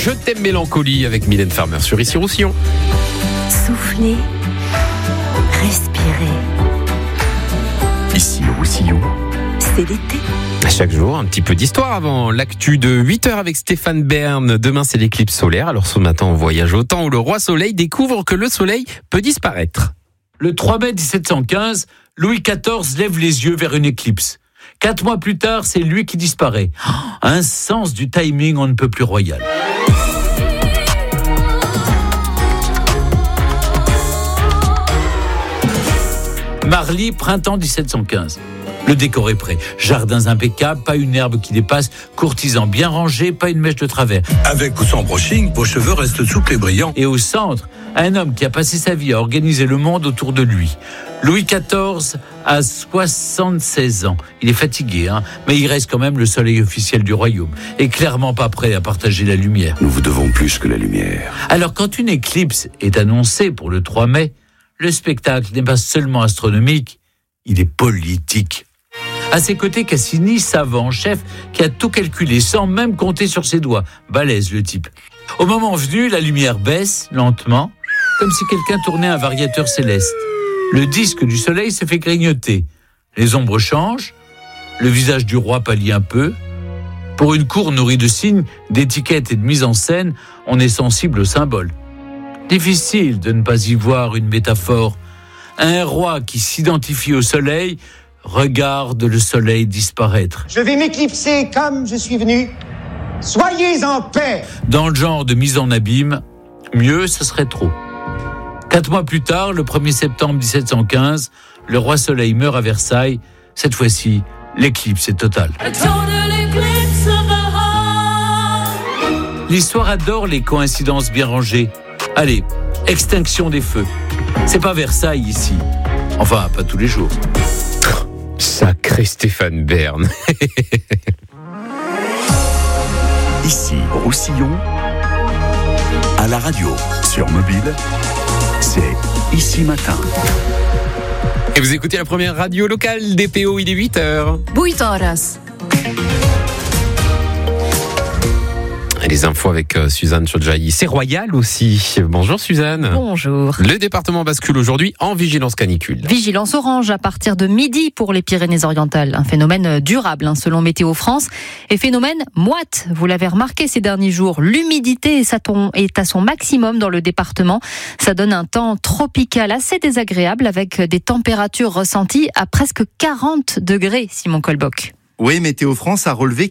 Je t'aime mélancolie avec Mylène Farmer sur Ici Roussillon. Soufflez, respirez. Ici Roussillon. C'est l'été. Chaque jour, un petit peu d'histoire avant l'actu de 8h avec Stéphane Bern. Demain, c'est l'éclipse solaire. Alors ce matin, on voyage au temps où le roi Soleil découvre que le soleil peut disparaître. Le 3 mai 1715, Louis XIV lève les yeux vers une éclipse. 4 mois plus tard, c'est lui qui disparaît. Un sens du timing on ne peut plus royal. Marly, printemps 1715. Le décor est prêt. Jardins impeccables, pas une herbe qui dépasse, courtisans bien rangés, pas une mèche de travers. Avec ou sans brushing, vos cheveux restent souples et brillants. Et au centre, un homme qui a passé sa vie à organiser le monde autour de lui. Louis XIV a 76 ans. Il est fatigué, mais il reste quand même le soleil officiel du royaume. Et clairement pas prêt à partager la lumière. Nous vous devons plus que la lumière. Alors quand une éclipse est annoncée pour le 3 mai, le spectacle n'est pas seulement astronomique, il est politique. À ses côtés, Cassini, savant, chef, qui a tout calculé sans même compter sur ses doigts. Balèze le type. Au moment venu, la lumière baisse lentement, comme si quelqu'un tournait un variateur céleste. Le disque du soleil se fait grignoter. Les ombres changent, le visage du roi pâlit un peu. Pour une cour nourrie de signes, d'étiquettes et de mise en scène, on est sensible aux symboles. Difficile de ne pas y voir une métaphore. Un roi qui s'identifie au soleil regarde le soleil disparaître. Je vais m'éclipser comme je suis venu. Soyez en paix. Dans le genre de mise en abîme, mieux ce serait trop. 4 mois plus tard, le 1er septembre 1715, le roi Soleil meurt à Versailles. Cette fois-ci, l'éclipse est totale. L'histoire adore les coïncidences bien rangées. Allez, extinction des feux. C'est pas Versailles ici. Enfin, pas tous les jours. Sacré Stéphane Bern. Ici, Roussillon, à la radio, sur mobile, c'est Ici Matin. Et vous écoutez la première radio locale DPO, il est 8h. 8 horas. Les infos avec Suzanne Chodjaï. C'est royal aussi. Bonjour Suzanne. Bonjour. Le département bascule aujourd'hui en vigilance canicule. Vigilance orange à partir de midi pour les Pyrénées-Orientales. Un phénomène durable selon Météo France. Et phénomène moite. Vous l'avez remarqué ces derniers jours. L'humidité est à son maximum dans le département. Ça donne un temps tropical assez désagréable avec des températures ressenties à presque 40 degrés, Simon Colboc. Oui, Météo France a relevé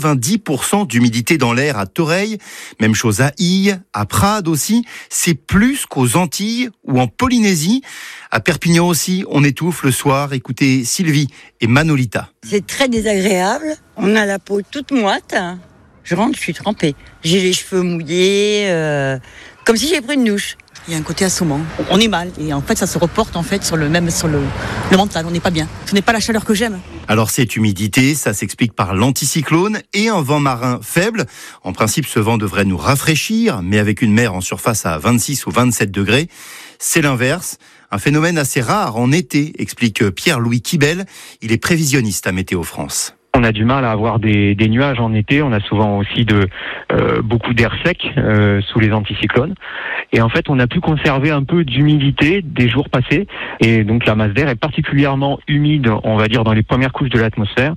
90% d'humidité dans l'air à Toreil. Même chose à Ille, à Prades aussi. C'est plus qu'aux Antilles ou en Polynésie. À Perpignan aussi, on étouffe le soir. Écoutez Sylvie et Manolita. C'est très désagréable. On a la peau toute moite. Je rentre, je suis trempée. J'ai les cheveux mouillés, comme si j'avais pris une douche. Il y a un côté assommant. On est mal et en fait ça se reporte en fait sur le mental. On n'est pas bien. Ce n'est pas la chaleur que j'aime. Alors cette humidité, ça s'explique par l'anticyclone et un vent marin faible. En principe, ce vent devrait nous rafraîchir, mais avec une mer en surface à 26 ou 27 degrés, c'est l'inverse. Un phénomène assez rare en été, explique Pierre-Louis Quibel. Il est prévisionniste à Météo France. On a du mal à avoir des nuages en été. On a souvent aussi beaucoup d'air sec sous les anticyclones. Et en fait, on a pu conserver un peu d'humidité des jours passés. Et donc, la masse d'air est particulièrement humide, on va dire, dans les premières couches de l'atmosphère.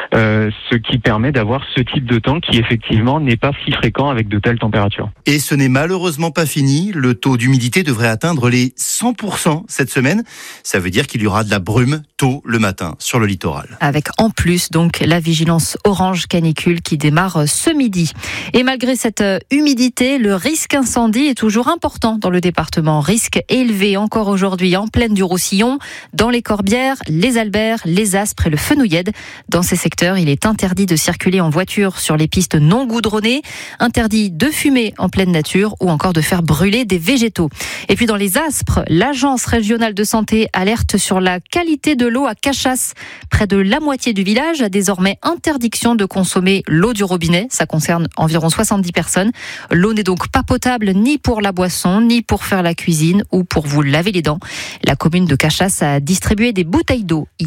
Ce qui permet d'avoir ce type de temps qui, effectivement, n'est pas si fréquent avec de telles températures. Et ce n'est malheureusement pas fini. Le taux d'humidité devrait atteindre les 100% cette semaine. Ça veut dire qu'il y aura de la brume tôt le matin sur le littoral. Avec en plus, donc, la vigilance orange canicule qui démarre ce midi. Et malgré cette humidité, le risque incendie est toujours important dans le département. Risque élevé encore aujourd'hui en plaine du Roussillon, dans les Corbières, les Alberts, les Aspres et le Fenouillède. Dans ces secteurs, il est interdit de circuler en voiture sur les pistes non goudronnées, interdit de fumer en pleine nature ou encore de faire brûler des végétaux. Et puis dans les Aspres, l'Agence régionale de santé alerte sur la qualité de l'eau à Cachas. Près de la moitié du village a désormais interdiction de consommer l'eau du robinet. Ça concerne environ 70 personnes. L'eau n'est donc pas potable ni pour la boisson, ni pour faire la cuisine ou pour vous laver les dents. La commune de Cachas a distribué des bouteilles d'eau hier.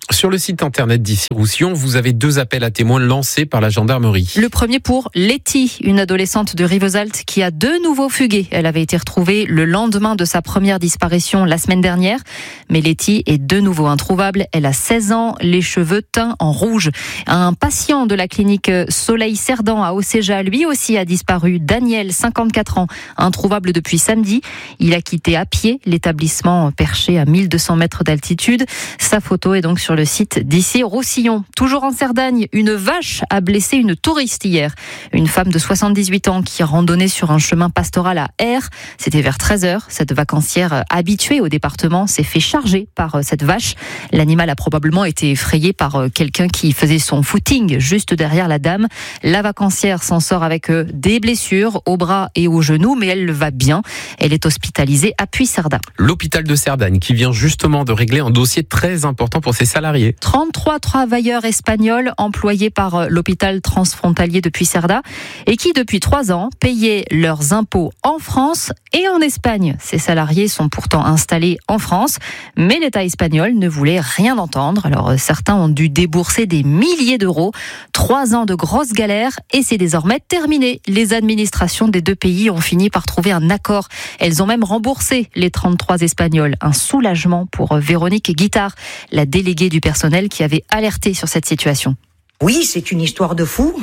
Sur le site internet d'Issy Roussillon, vous avez 2 appels à témoins lancés par la gendarmerie. Le premier pour Letty, une adolescente de Rivesaltes qui a de nouveau fugué. Elle avait été retrouvée le lendemain de sa première disparition la semaine dernière. Mais Letty est de nouveau introuvable. Elle a 16 ans, les cheveux teints en rouge. Un patient de la clinique Soleil Cerdan à Océja, lui aussi a disparu. Daniel, 54 ans, introuvable depuis samedi. Il a quitté à pied l'établissement perché à 1200 mètres d'altitude. Sa photo est donc sur le site d'Issy Roussillon. Toujours en Cerdagne, une vache a blessé une touriste hier. Une femme de 78 ans qui randonnait sur un chemin pastoral à Aire. C'était vers 13h. Cette vacancière habituée au département s'est fait charger par cette vache. L'animal a probablement été effrayé par quelqu'un qui faisait son footing juste derrière la dame. La vacancière s'en sort avec des blessures au bras et aux genoux, mais elle va bien. Elle est hospitalisée à Puy-Cerda. L'hôpital de Cerdagne qui vient justement de régler un dossier très important pour ses salariés. 33 travailleurs espagnols employés par l'hôpital transfrontalier de Puy-Cerda et qui, depuis 3 ans, payaient leurs impôts en France et en Espagne. Ces salariés sont pourtant installés en France, mais l'État espagnol ne voulait rien entendre. Alors, certains ont dû débourser des milliers d'euros. 3 ans de grosses galères et c'est désormais terminé. Les administrations des 2 pays ont fini par trouver un accord. Elles ont même remboursé les 33 Espagnols. Un soulagement pour Véronique Guittard, la déléguée du personnel qui avait alerté sur cette situation. Oui, c'est une histoire de fou.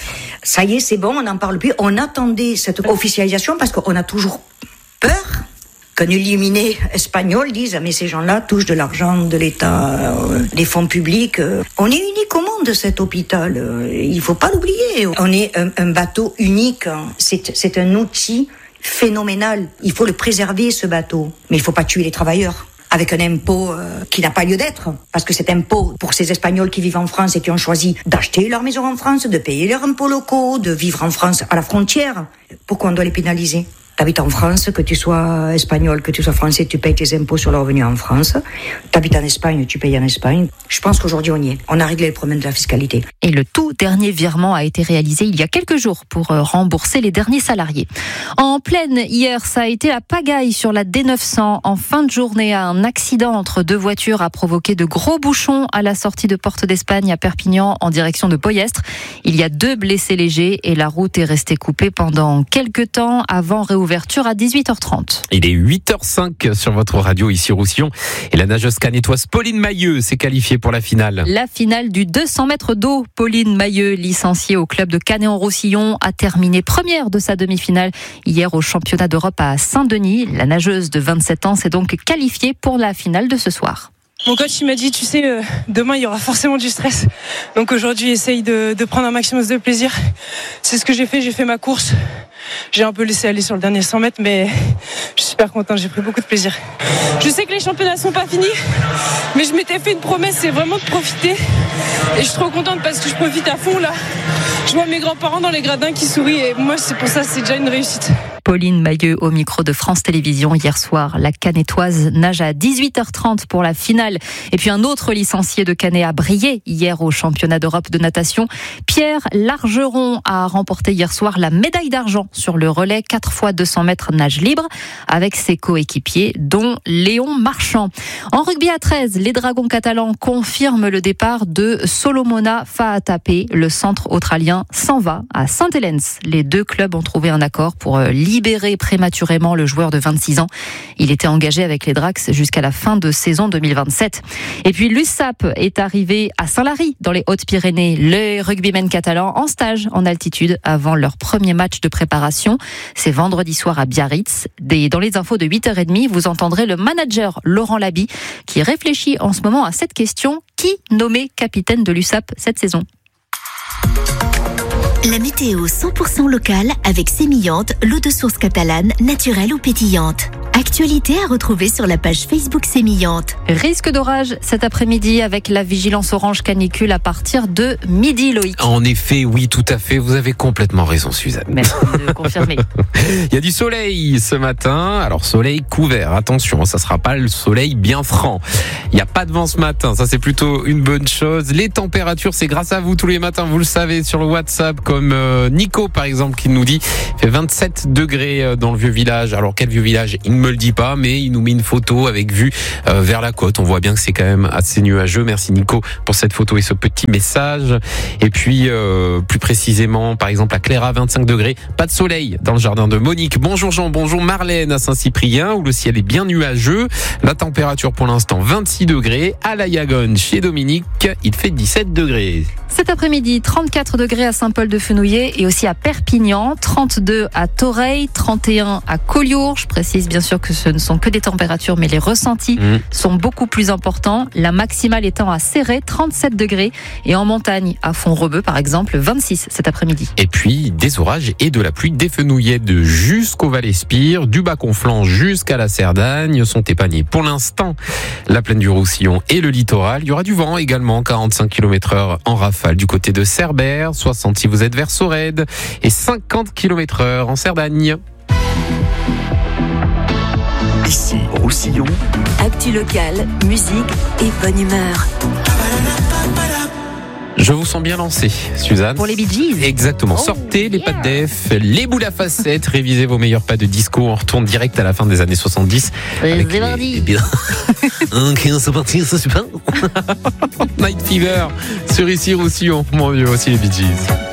Ça y est, c'est bon, on n'en parle plus. On attendait cette officialisation parce qu'on a toujours peur qu'un illuminé espagnol dise « mais ces gens-là touchent de l'argent de l'État, des fonds publics. On est unique au monde, cet hôpital. Il ne faut pas l'oublier. On est un bateau unique. C'est un outil phénoménal. Il faut le préserver, ce bateau. Mais il ne faut pas tuer les travailleurs. Avec un impôt qui n'a pas lieu d'être. Parce que cet impôt, pour ces Espagnols qui vivent en France et qui ont choisi d'acheter leur maison en France, de payer leurs impôts locaux, de vivre en France à la frontière, pourquoi on doit les pénaliser ? T'habites en France, que tu sois espagnol, que tu sois français, tu payes tes impôts sur le revenu en France. T'habites en Espagne, tu payes en Espagne. Je pense qu'aujourd'hui, on y est. On a réglé le problème de la fiscalité. Et le tout dernier virement a été réalisé il y a quelques jours pour rembourser les derniers salariés. En pleine, hier, ça a été la pagaille sur la D900. En fin de journée, un accident entre 2 voitures a provoqué de gros bouchons à la sortie de Porte d'Espagne à Perpignan en direction de Poyestre. Il y a 2 blessés légers et la route est restée coupée pendant quelques temps avant réouverture à 18h30. Il est 8h05 sur votre radio Issy Roussillon et la nageuse canétoise Pauline Mailleux s'est qualifiée pour la finale. La finale du 200 mètres d'eau. Pauline Mailleux, licenciée au club de Canet-en-Roussillon, a terminé première de sa demi-finale hier au championnat d'Europe à Saint-Denis. La nageuse de 27 ans s'est donc qualifiée pour la finale de ce soir. Mon coach il m'a dit, tu sais, demain il y aura forcément du stress. Donc aujourd'hui, essaye de prendre un maximum de plaisir. C'est ce que j'ai fait ma course. J'ai un peu laissé aller sur le dernier 100 mètres, mais je suis super contente, j'ai pris beaucoup de plaisir. Je sais que les championnats sont pas finis, mais je m'étais fait une promesse, c'est vraiment de profiter. Et je suis trop contente parce que je profite à fond là. Je vois mes grands-parents dans les gradins qui sourient et moi c'est pour ça, c'est déjà une réussite. Pauline Mailleux au micro de France Télévisions hier soir. La Canétoise nage à 18h30 pour la finale. Et puis un autre licencié de Canet a brillé hier au championnat d'Europe de natation. Pierre Largeron a remporté hier soir la médaille d'argent sur le relais 4 x 200 mètres nage libre avec ses coéquipiers dont Léon Marchand. En rugby à 13, les Dragons catalans confirment le départ de Solomona Faatape. Le centre australien s'en va à Saint-Helens. Les 2 clubs ont trouvé un accord pour libérer prématurément le joueur de 26 ans. Il était engagé avec les Drax jusqu'à la fin de saison 2027. Et puis l'USAP est arrivé à Saint-Lary dans les Hautes-Pyrénées. Les rugbymen catalans en stage en altitude avant leur premier match de préparation. C'est vendredi soir à Biarritz. Dans les infos de 8h30, vous entendrez le manager Laurent Laby qui réfléchit en ce moment à cette question. Qui nommer capitaine de l'USAP cette saison ? La météo 100% locale avec Sémillante, l'eau de source catalane, naturelle ou pétillante. Actualité à retrouver sur la page Facebook Sémillante. Risque d'orage cet après-midi avec la vigilance orange canicule à partir de midi, Loïc. En effet, oui, tout à fait. Vous avez complètement raison, Suzanne. Merci de confirmer. Il y a du soleil ce matin. Alors, soleil couvert. Attention, ça sera pas le soleil bien franc. Il n'y a pas de vent ce matin. Ça, c'est plutôt une bonne chose. Les températures, c'est grâce à vous tous les matins. Vous le savez, sur le WhatsApp. comme Nico par exemple qui nous dit il fait 27 degrés dans le vieux village. Alors quel vieux village, il ne me le dit pas, mais il nous met une photo avec vue vers la côte. On voit bien que c'est quand même assez nuageux. Merci Nico pour cette photo et ce petit message. Et puis plus précisément par exemple à Cléra, 25 degrés, pas de soleil dans le jardin de Monique. Bonjour Jean, bonjour Marlène à Saint-Cyprien où le ciel est bien nuageux. La température pour l'instant 26 degrés. À la Yagonne chez Dominique, il fait 17 degrés. Cet après-midi, 34 degrés à Saint-Paul-de-Fenouillet et aussi à Perpignan, 32 à Toreil, 31 à Collioure. Je précise bien sûr que ce ne sont que des températures, mais les ressentis sont beaucoup plus importants. La maximale étant à Céret, 37 degrés. Et en montagne, à Font-Rebeu par exemple, 26 cet après-midi. Et puis des orages et de la pluie des Fenouillettes jusqu'au Val-Espire, du Bas-Conflans jusqu'à la Cerdagne sont épargnés. Pour l'instant, la plaine du Roussillon et le littoral. Il y aura du vent également, 45 km/h en rafale du côté de Cerbère, 60 si vous êtes vers Sorède et 50 km/h en Cerdagne. Ici, Roussillon. Actu locale, musique et bonne humeur. Je vous sens bien lancé, Suzanne. Pour les Bee Gees. Exactement. Sortez les pas de def, les boules à facettes, révisez vos meilleurs pas de disco. On retourne direct à la fin des années 70. C'est mardi. Ok, c'est parti, c'est super. Night Fever sur Ici Roussillon. Mon Dieu, aussi les Bee Gees.